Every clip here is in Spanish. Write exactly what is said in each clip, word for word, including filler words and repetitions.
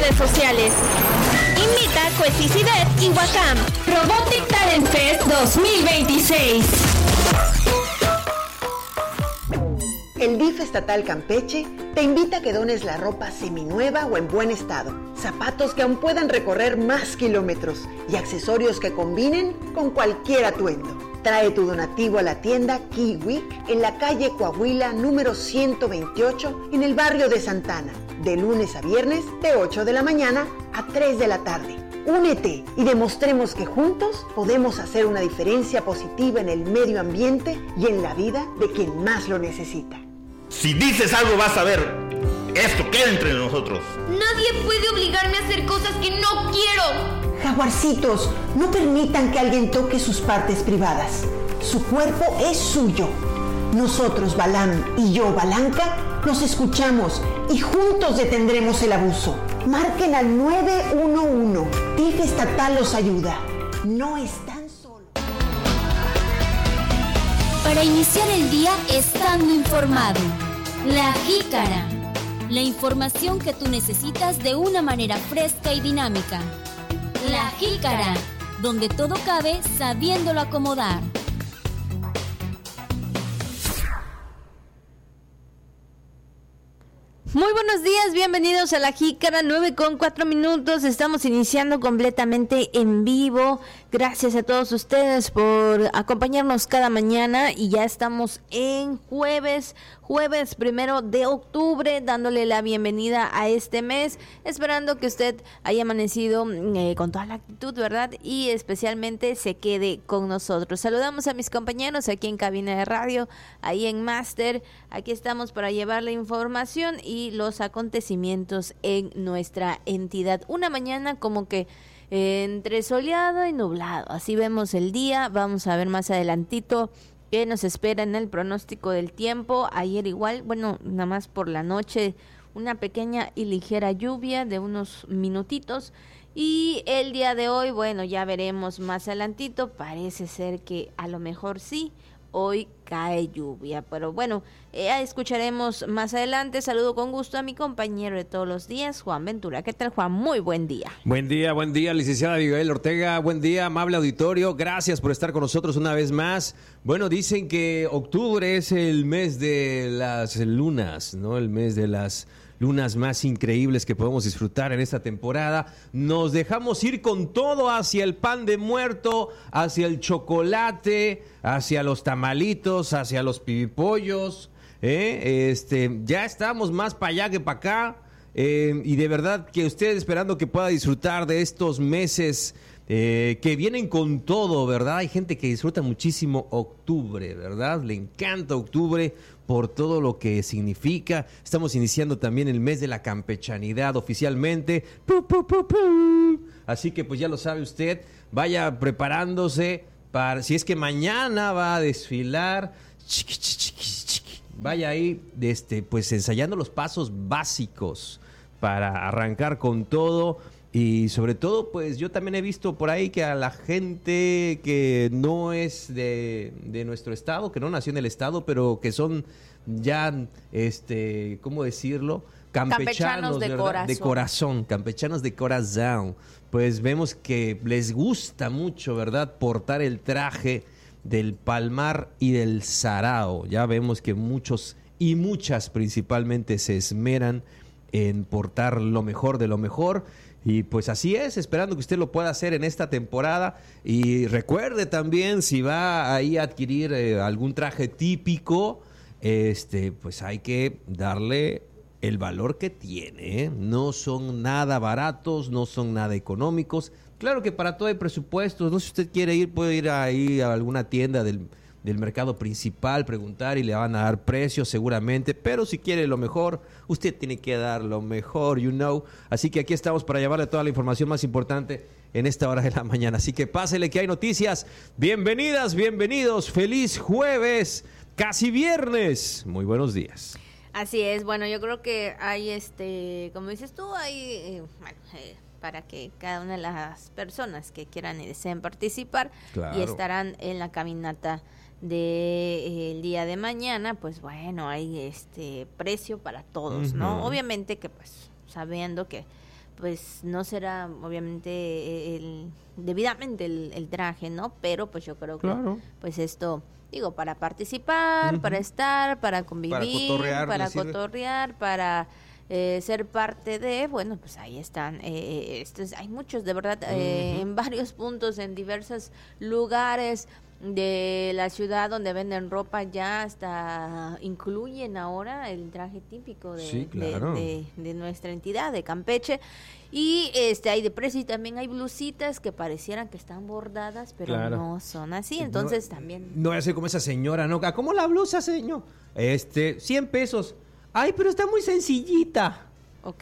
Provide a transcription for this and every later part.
redes sociales. Invita Coexicidet y Wacam. Robotic Talent Fest dos mil veintiséis. El D I F estatal Campeche te invita a que dones la ropa seminueva o en buen estado, zapatos que aún puedan recorrer más kilómetros y accesorios que combinen con cualquier atuendo. Trae tu donativo a la tienda Kiwik en la calle Coahuila número ciento veintiocho en el barrio de Santana, de lunes a viernes de ocho de la mañana a tres de la tarde. Únete y demostremos que juntos podemos hacer una diferencia positiva en el medio ambiente y en la vida de quien más lo necesita. Si dices algo vas a ver. Esto queda entre nosotros. Nadie puede obligarme a hacer cosas que no quiero. Jaguarcitos, no permitan que alguien toque sus partes privadas. Su cuerpo es suyo. Nosotros, Balam y yo, Balanca, nos escuchamos y juntos detendremos el abuso. Marquen al nueve uno uno. D I F estatal los ayuda. No están solos. Para iniciar el día estando informado. La Jícara. La información que tú necesitas de una manera fresca y dinámica. La Jícara, donde todo cabe sabiéndolo acomodar. Muy buenos días, bienvenidos a La Jícara, nueve con cuatro minutos, estamos iniciando completamente en vivo. Gracias a todos ustedes por acompañarnos cada mañana y ya estamos en jueves, jueves primero de octubre, dándole la bienvenida a este mes, esperando que usted haya amanecido eh, con toda la actitud, ¿verdad? Y especialmente se quede con nosotros. Saludamos a mis compañeros aquí en cabina de radio, ahí en Máster, aquí estamos para llevar la información y los acontecimientos en nuestra entidad. Una mañana como que eh, entre soleado y nublado, así vemos el día. Vamos a ver más adelantito qué nos espera en el pronóstico del tiempo. Ayer igual, bueno, nada más por la noche, una pequeña y ligera lluvia de unos minutitos. Y el día de hoy, bueno, ya veremos más adelantito, parece ser que a lo mejor sí, hoy cae lluvia, pero bueno, eh, escucharemos más adelante. Saludo con gusto a mi compañero de todos los días, Juan Ventura. ¿Qué tal, Juan? Muy buen día. Buen día, buen día, licenciada Abigail Ortega. Buen día, amable auditorio. Gracias por estar con nosotros una vez más. Bueno, dicen que octubre es el mes de las lunas, ¿no? El mes de las lunas más increíbles que podemos disfrutar en esta temporada. Nos dejamos ir con todo hacia el pan de muerto, hacia el chocolate, hacia los tamalitos, hacia los pibipollos. ¿eh? Este, ya estamos más para allá que para acá. Eh, y de verdad que usted esperando que pueda disfrutar de estos meses eh, que vienen con todo, ¿verdad? Hay gente que disfruta muchísimo octubre, ¿verdad? Le encanta octubre por todo lo que significa. Estamos iniciando también el mes de la campechanidad oficialmente. ¡Pu, pu, pu, pu! Así que pues ya lo sabe usted, vaya preparándose para, si es que mañana va a desfilar, chiqui, chiqui, chiqui, vaya ahí este, pues ensayando los pasos básicos para arrancar con todo. Y sobre todo, pues yo también he visto por ahí que a la gente que no es de, de nuestro estado, que no nació en el estado, pero que son ya, este, ¿cómo decirlo? Campechanos, campechanos de, corazón. de corazón, campechanos de corazón. Pues vemos que les gusta mucho, ¿verdad? Portar el traje del palmar y del sarao. Ya vemos que muchos y muchas principalmente se esmeran en portar lo mejor de lo mejor. Y pues así es, esperando que usted lo pueda hacer en esta temporada. Y recuerde también, si va ahí a adquirir eh, algún traje típico, este, pues hay que darle el valor que tiene, ¿eh? No son nada baratos, no son nada económicos. Claro que para todo hay presupuestos. No sé si usted quiere ir, puede ir ahí a alguna tienda del, del mercado principal, preguntar y le van a dar precios seguramente. Pero si quiere lo mejor, usted tiene que dar lo mejor, you know. Así que aquí estamos para llevarle toda la información más importante en esta hora de la mañana. Así que pásele que hay noticias. Bienvenidas, bienvenidos. Feliz jueves, casi viernes. Muy buenos días. Así es, bueno, yo creo que hay, este, como dices tú, hay, eh, bueno, eh, para que cada una de las personas que quieran y deseen participar, claro, y estarán en la caminata del de, día de mañana, pues bueno, hay este precio para todos, uh-huh, ¿no? Obviamente que pues sabiendo que pues no será obviamente el, debidamente el, el traje, ¿no? Pero pues yo creo que Claro. pues esto, digo, para participar, Ujú. para estar, para convivir, cotorrear, para le sirve. cotorrear, para eh, ser parte de, bueno, pues ahí están. Eh, estos, hay muchos, de verdad, eh, Ujú. en varios puntos, en diversos lugares de la ciudad donde venden ropa, ya hasta incluyen ahora el traje típico de, Sí, de- claro. de, de nuestra entidad, de Campeche. Y este hay de precio y también hay blusitas que parecieran que están bordadas, pero Claro. no son así. Entonces No- también... No voy a ser como esa señora, ¿no? ¿Cómo la blusa, señor? Este, cien pesos. Ay, pero está muy sencillita. Ok.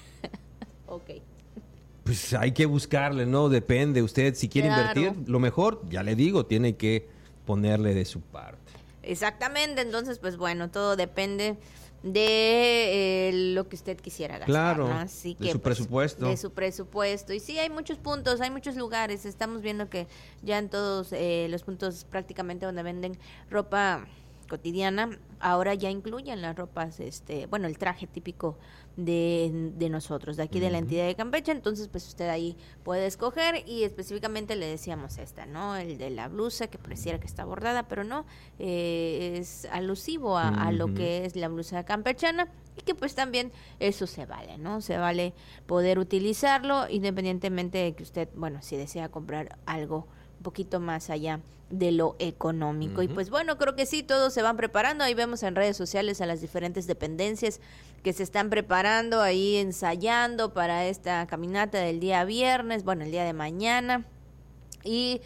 Ok. Pues hay que buscarle, ¿no? Depende. Usted, si quiere Claro. invertir, lo mejor, ya le digo, tiene que ponerle de su parte. Exactamente, entonces pues bueno, todo depende de eh, lo que usted quisiera gastar, Claro, ¿no? Así de que, su pues, presupuesto. de su presupuesto. Y sí, hay muchos puntos, hay muchos lugares. Estamos viendo que ya en todos eh, los puntos prácticamente donde venden ropa cotidiana, ahora ya incluyen las ropas, este, bueno, el traje típico de, de nosotros, de aquí de la entidad de Campeche. Entonces, pues usted ahí puede escoger y específicamente le decíamos esta, ¿no? El de la blusa que pareciera que está bordada, pero no, eh, es alusivo a, a lo Ujú. que es la blusa campechana y que pues también eso se vale, ¿no? Se vale poder utilizarlo independientemente de que usted, bueno, si desea comprar algo un poquito más allá de lo económico. Y Ujú. pues bueno, creo que sí, todos se van preparando. Ahí vemos en redes sociales a las diferentes dependencias que se están preparando, ahí ensayando para esta caminata del día viernes, bueno, el día de mañana. Y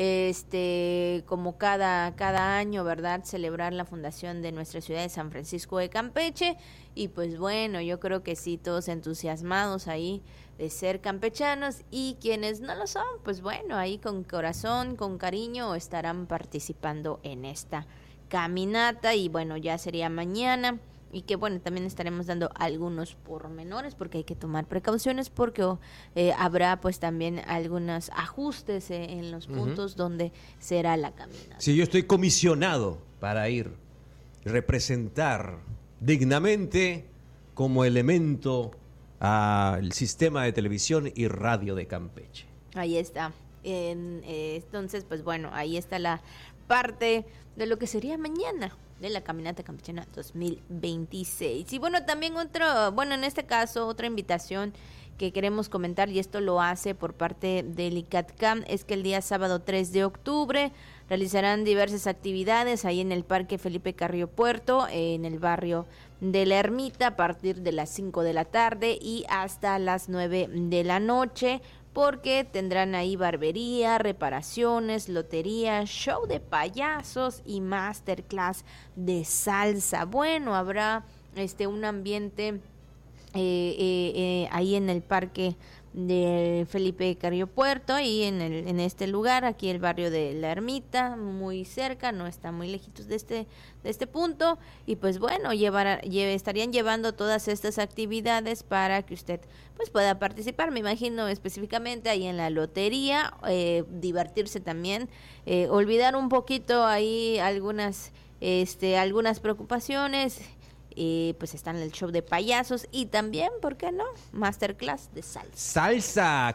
este como cada cada año, ¿verdad? Celebrar la fundación de nuestra ciudad de San Francisco de Campeche. Y pues bueno, yo creo que sí, todos entusiasmados ahí de ser campechanos, y quienes no lo son, pues bueno, ahí con corazón, con cariño estarán participando en esta caminata. Y bueno, ya sería mañana. Y que bueno, también estaremos dando algunos pormenores porque hay que tomar precauciones porque oh, eh, habrá pues también algunos ajustes eh, en los puntos donde será la caminata. Sí, yo estoy comisionado para ir, representar dignamente como elemento al sistema de televisión y radio de Campeche. Ahí está. En, eh, entonces, pues bueno, ahí está la parte de lo que sería mañana de la Caminata Campechana dos mil veintiséis. Y bueno, también otro, bueno, en este caso, otra invitación que queremos comentar, y esto lo hace por parte del ICATCAM, es que el día sábado tres de octubre realizarán diversas actividades ahí en el Parque Felipe Carrillo Puerto, en el barrio de La Ermita, a partir de las cinco de la tarde y hasta las nueve de la noche, porque tendrán ahí barbería, reparaciones, lotería, show de payasos y masterclass de salsa. Bueno, habrá este un ambiente eh, eh, eh, ahí en el parque de Felipe Carrillo Puerto, ahí en, el, en este lugar, aquí el barrio de La Ermita, muy cerca, no está muy lejitos de este, de este punto. Y pues bueno, llevar, lleve, estarían llevando todas estas actividades para que usted pues pueda participar, me imagino específicamente ahí en la lotería, eh, divertirse también, eh, olvidar un poquito ahí algunas, este, algunas preocupaciones. Eh, pues están el show de payasos y también, ¿por qué no? Masterclass de salsa. Salsa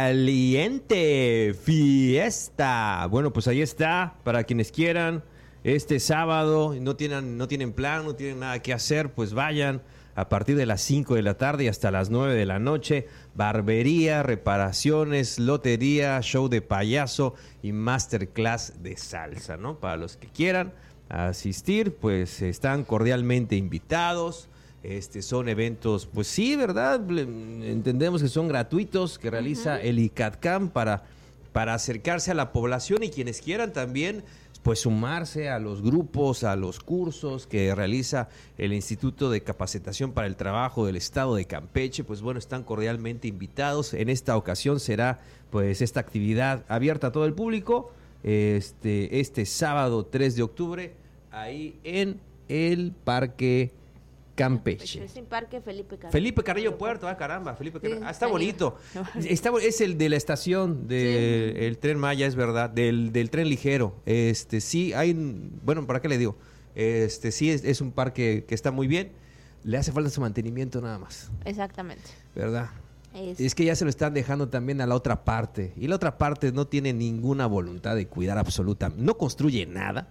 caliente, fiesta. Bueno, pues ahí está, para quienes quieran, este sábado, no tienen, no tienen plan, no tienen nada que hacer, pues vayan a partir de las cinco de la tarde y hasta las nueve de la noche. Barbería, reparaciones, lotería, show de payaso y masterclass de salsa, ¿no? Para los que quieran asistir, pues están cordialmente invitados. Este son eventos, pues sí, ¿verdad? Entendemos que son gratuitos, que realiza uh-huh. el ICATCAM para, para acercarse a la población, y quienes quieran también pues sumarse a los grupos, a los cursos que realiza el Instituto de Capacitación para el Trabajo del Estado de Campeche, pues bueno, están cordialmente invitados. En esta ocasión será pues esta actividad abierta a todo el público, este, este sábado tres de octubre, ahí en el Parque Campeche. Es el Parque Felipe Carrillo. Felipe Carrillo Puerto, ah caramba, Felipe Carrillo. Sí, ah, está ahí. bonito. Está, es el de la estación del Sí. el Tren Maya, es verdad, del, del tren ligero. Este sí hay, bueno, ¿para qué le digo? Este sí es, es un parque que está muy bien. Le hace falta su mantenimiento nada más, Exactamente. ¿verdad? Es... es que ya se lo están dejando también a la otra parte. Y la otra parte no tiene ninguna voluntad de cuidar absolutamente. No construye nada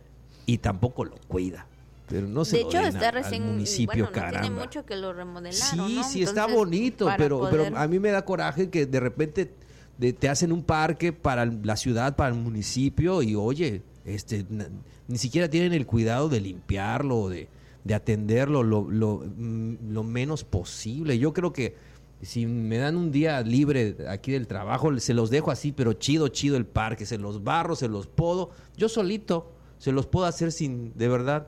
y tampoco lo cuida. Pero no se de lo hecho, den está al, recién, al municipio, bueno, no caramba. tiene mucho que lo remodelaron, Sí, ¿no? sí, Entonces, está bonito, pero, poder... pero a mí me da coraje que de repente de, te hacen un parque para la ciudad, para el municipio y oye, este, n- ni siquiera tienen el cuidado de limpiarlo, de, de atenderlo lo, lo, mm, lo menos posible. Yo creo que si me dan un día libre aquí del trabajo, se los dejo así, pero chido, chido el parque, se los barro, se los podo, yo solito se los puedo hacer sin, de verdad,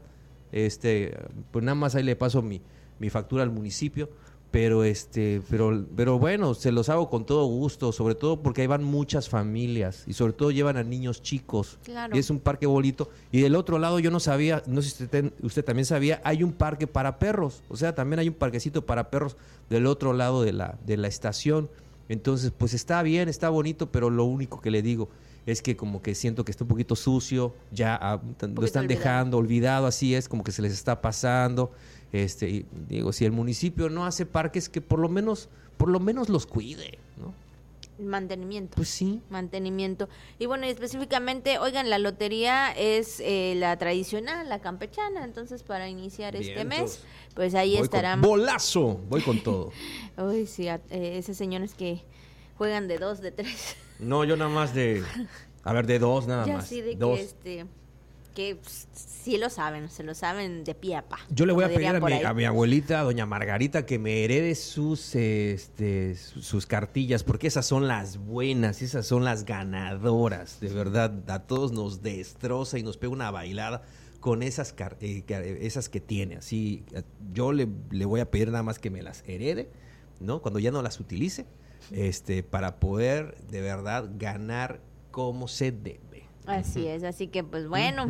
este, pues nada más ahí le paso mi, mi factura al municipio, pero este, pero, pero bueno, se los hago con todo gusto, sobre todo porque ahí van muchas familias y sobre todo llevan a niños chicos. Claro. Y es un parque bonito. Y del otro lado yo no sabía, no sé si usted, usted también sabía, hay un parque para perros, o sea, también hay un parquecito para perros del otro lado de la, de la estación. Entonces, pues está bien, está bonito, pero lo único que le digo es que como que siento que está un poquito sucio, ya ah, lo están olvidado. dejando olvidado, así es, como que se les está pasando. Este, y digo, si el municipio no hace parques, que por lo menos, por lo menos los cuide, ¿no? Mantenimiento. Pues sí. Mantenimiento. Y bueno, y específicamente, oigan, la lotería es eh, la tradicional, la campechana, entonces para iniciar este Vientos. mes, pues ahí Voy estarán. con bolazo, voy con todo. Uy, sí, a- eh, esos señores que juegan de dos, de tres. No, yo nada más de, a ver, de dos nada ya más. sí, de dos. que este, que pues, sí lo saben, se lo saben de pie a pa. Yo le voy a como pedir dirían a por mi, ahí. a mi abuelita, a doña Margarita, que me herede sus, este, su- sus cartillas, porque esas son las buenas, esas son las ganadoras, de verdad, a todos nos destroza y nos pega una bailada con esas, car- eh, car- esas que tiene. Así, eh, yo le, le voy a pedir nada más que me las herede, ¿no? Cuando ya no las utilice, este, para poder de verdad ganar como se debe. Así es, así que pues bueno,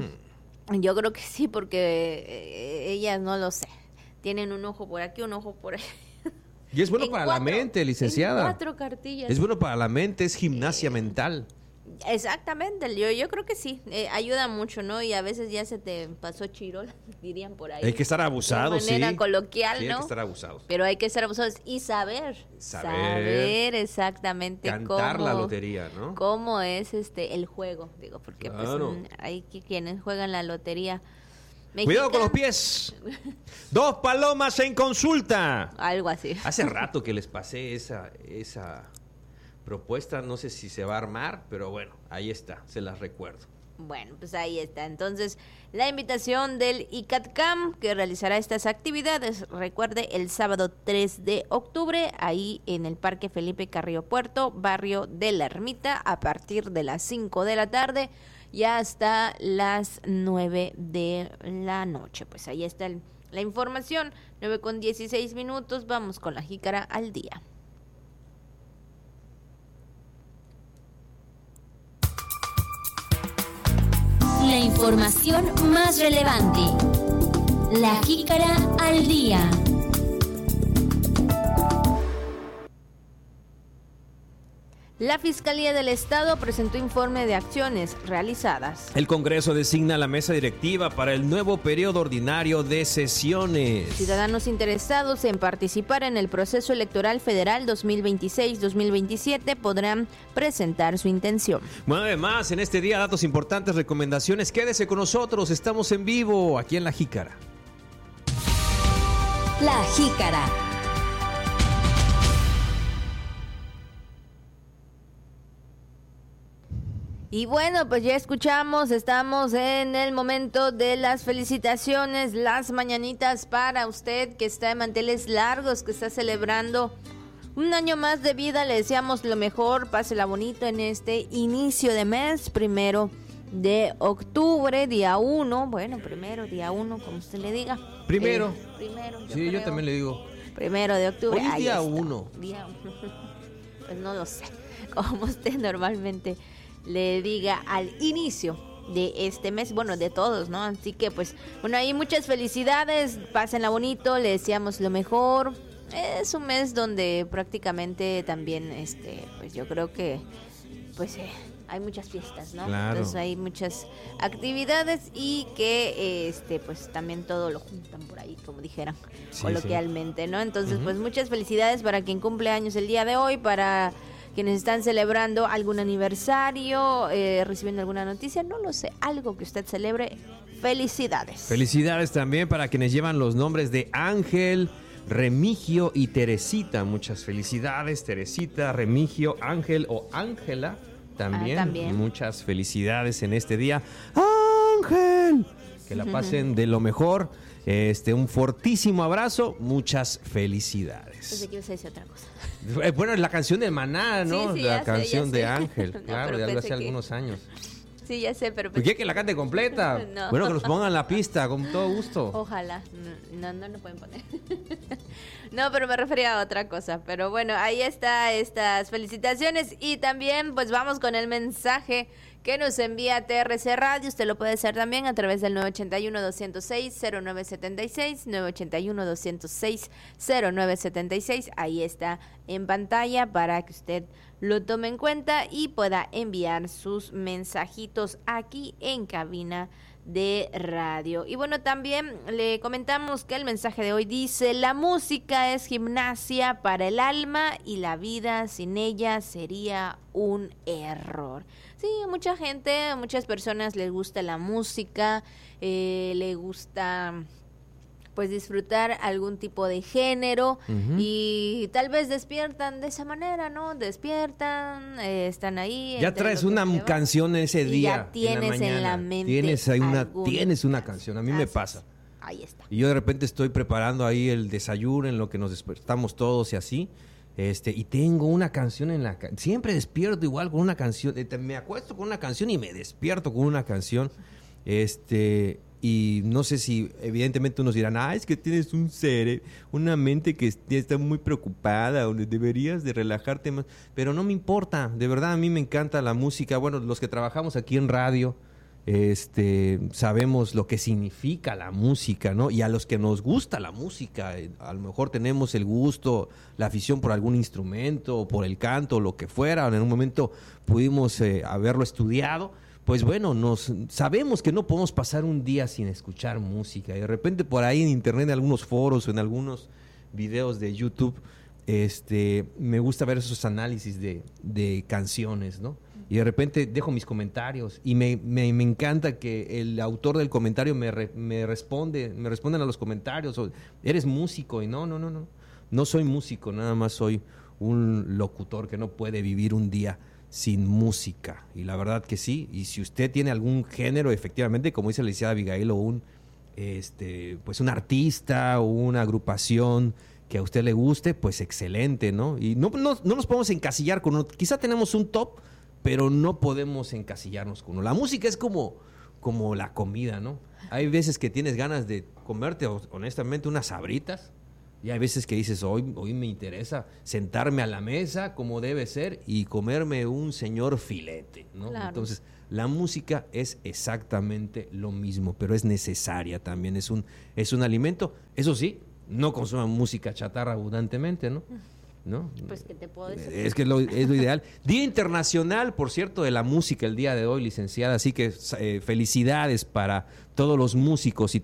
yo creo que sí, porque eh, ellas no lo sé. Tienen un ojo por aquí, un ojo por ahí. Y es bueno En para cuatro- la mente, en licenciada. cuatro cartillas. Es bueno para la mente, es gimnasia mental. Exactamente, yo, yo creo que sí, eh, ayuda mucho, ¿no? Y a veces ya se te pasó chirola, dirían por ahí. Hay que estar abusados, de manera sí. coloquial, Sí, ¿no? hay que estar abusados. Pero hay que estar abusados y saber, Saber. saber exactamente Cantar cómo, la lotería, ¿no? cómo es este el juego, digo, porque Claro. pues mm, hay que- quienes juegan la lotería. Cuidado con los mexicana, pies. Dos palomas en consulta. Algo así. Hace rato que les pasé esa, esa propuesta, no sé si se va a armar, pero bueno, ahí está, se las recuerdo. Bueno, pues ahí está. Entonces, la invitación del ICATCAM que realizará estas actividades, recuerde, el sábado tres de octubre, ahí en el Parque Felipe Carrillo Puerto, barrio de la Ermita, a partir de las cinco de la tarde y hasta las nueve de la noche. Pues ahí está el- la información, nueve con dieciséis minutos, vamos con la jícara al día. La información más relevante. La jícara al día. La Fiscalía del Estado presentó informe de acciones realizadas. El Congreso designa la mesa directiva para el nuevo periodo ordinario de sesiones. Ciudadanos interesados en participar en el proceso electoral federal dos mil veintiséis dos mil veintisiete podrán presentar su intención. Bueno, además, en este día, datos importantes, recomendaciones. Quédese con nosotros, estamos en vivo aquí en La Jícara. La jícara. Y bueno, pues ya escuchamos, estamos en el momento de las felicitaciones, las mañanitas para usted que está en manteles largos, que está celebrando un año más de vida. Le deseamos lo mejor, pásela bonito en este inicio de mes, primero de octubre, día uno, bueno, primero, día uno, como usted le diga. Primero. Eh, primero, yo Sí, yo creo. también le digo. Primero de octubre. Hoy es ahí día está. uno. Día uno. Pues no lo sé. Como usted normalmente le diga al inicio de este mes, bueno, de todos, ¿no? Así que pues, bueno, ahí muchas felicidades, pásenla bonito, le deseamos lo mejor. Es un mes donde prácticamente también, este, pues yo creo que, pues, eh, hay muchas fiestas, ¿no? Claro. Entonces hay muchas actividades y que este pues también todo lo juntan por ahí, como dijeran Sí, coloquialmente, ¿no? Entonces, Ujú. pues muchas felicidades para quien cumple años el día de hoy, para quienes están celebrando algún aniversario, eh, recibiendo alguna noticia, no lo sé, algo que usted celebre, felicidades. Felicidades también para quienes llevan los nombres de Ángel, Remigio y Teresita. Muchas felicidades, Teresita, Remigio, Ángel o Ángela. También, Ah, también. muchas felicidades en este día. Ángel, que la pasen de lo mejor. Este, un fortísimo abrazo, muchas felicidades. Pensé que ibas a decir otra cosa. Eh, Bueno, es la canción de Maná, ¿no? Sí, sí, la ya sé, canción ya de sé. Ángel, No, claro, pero de algo pensé hace que- algunos años. Sí, ya sé, pero... ¿Por qué que la cante completa? No. Bueno, que nos pongan la pista, con todo gusto. Ojalá. No, no, no pueden poner. No, pero me refería a otra cosa. Pero bueno, ahí está estas felicitaciones. Y también, pues vamos con el mensaje que nos envía T R C Radio. Usted lo puede hacer también a través del nueve ocho uno, dos cero seis, cero nueve siete seis, nueve ocho uno, dos cero seis, cero nueve siete seis. Ahí está en pantalla para que usted lo tome en cuenta y pueda enviar sus mensajitos aquí en cabina de radio. Y bueno, también le comentamos que el mensaje de hoy dice: la música es gimnasia para el alma y la vida sin ella sería un error. Sí, mucha gente, a muchas personas les gusta la música, eh, le gusta pues disfrutar algún tipo de género. Ujú. Y tal vez despiertan de esa manera, ¿no? Despiertan, eh, están ahí. Ya entre traes lo que una se va. canción ese Y día. ya tienes en la, en la mañana. mente Tienes ahí una, alguna tienes una canción. A mí me Así pasa. es. Ahí está. Y yo de repente estoy preparando ahí el desayuno en lo que nos despertamos todos y así. Este, y tengo una canción en la... ca- Siempre despierto igual con una canción. eh, te- Me acuesto con una canción y me despierto con una canción. Este... Y no sé si, evidentemente, unos dirán, ah, es que tienes un cere, una mente que est- está muy preocupada, o deberías de relajarte más. Pero no me importa, de verdad, a mí me encanta la música. Bueno, los que trabajamos aquí en radio, este, sabemos lo que significa la música, ¿no? Y a los que nos gusta la música, eh, a lo mejor tenemos el gusto, la afición por algún instrumento, o por el canto, o lo que fuera, o en un momento pudimos eh, haberlo estudiado. Pues bueno, nos sabemos que no podemos pasar un día sin escuchar música. Y de repente por ahí en internet, en algunos foros o en algunos videos de YouTube, este, me gusta ver esos análisis de, de canciones, ¿no? Y de repente dejo mis comentarios y me, me, me encanta que el autor del comentario me, re- me responde, me responden a los comentarios. O, eres músico, y no, no, no, no. No soy músico, nada más soy un locutor que no puede vivir un día sin música. Y la verdad que sí. Y si usted tiene algún género, efectivamente, como dice la licenciada Abigail, o un, este, pues un artista o una agrupación que a usted le guste, pues excelente, ¿no? Y no, no, no nos podemos encasillar con uno. Quizá tenemos un top, pero no podemos encasillarnos con uno. La música es como, como la comida, ¿no? Hay veces que tienes ganas de comerte, honestamente, unas sabritas. Y hay veces que dices, hoy, hoy me interesa sentarme a la mesa como debe ser y comerme un señor filete, ¿no? Claro. Entonces, la música es exactamente lo mismo, pero es necesaria también, es un, es un alimento. Eso sí, no consuman música chatarra abundantemente, ¿no? ¿No? Pues, ¿qué te puedo decir? Es que es lo, es lo ideal. Día Internacional, por cierto, de la música el día de hoy, licenciada. Así que eh, felicidades para todos los músicos y